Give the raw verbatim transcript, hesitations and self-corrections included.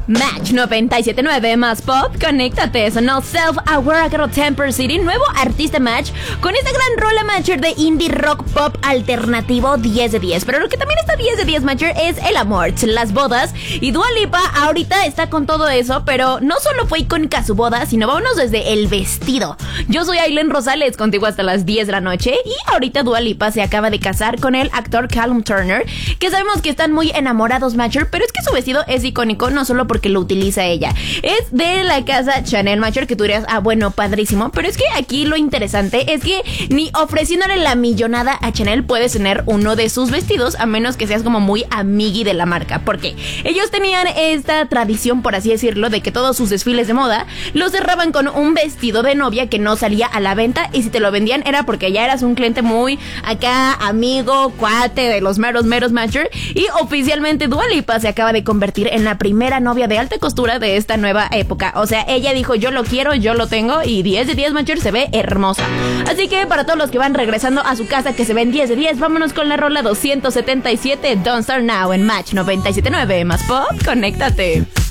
Match noventa y siete punto nueve más pop, conéctate, sonó Self-Aware Girl Temper City, nuevo artista Match, con esta gran rola Matcher de indie rock pop alternativo diez de diez. Pero lo que también está diez de diez Matcher es el amor, las bodas, y Dua Lipa ahorita está con todo eso, pero no solo fue icónica su boda, sino vámonos desde el vestido. Yo soy Aileen Rosales, contigo hasta las diez de la noche, y ahorita Dua Lipa se acaba de casar con el actor Callum Turner, que sabemos que están muy enamorados Matcher, pero es que su vestido es icónico no solo por porque lo utiliza ella. Es de la casa Chanel Matcher, que tú dirías, ah, bueno, padrísimo. Pero es que aquí lo interesante es que ni ofreciéndole la millonada a Chanel puedes tener uno de sus vestidos, a menos que seas como muy amigui de la marca. Porque ellos tenían esta tradición, por así decirlo, de que todos sus desfiles de moda los cerraban con un vestido de novia que no salía a la venta, y si te lo vendían era porque ya eras un cliente muy acá, amigo, cuate de los meros meros Matcher. Y oficialmente Dua Lipa se acaba de convertir en la primera novia de alta costura de esta nueva época. O sea, ella dijo, yo lo quiero, yo lo tengo, y diez de diez Matcher se ve hermosa. Así que para todos los que van regresando a su casa que se ven diez de diez, vámonos con la rola doscientos setenta y siete, Don't Start Now, en Match noventa y siete punto nueve más pop, conéctate.